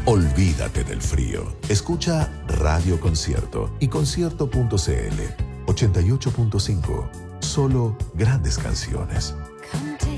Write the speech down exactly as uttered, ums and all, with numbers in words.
Olvídate del frío. Escucha Radio Concierto y concierto punto c l. ochenta y ocho punto cinco. Solo grandes canciones.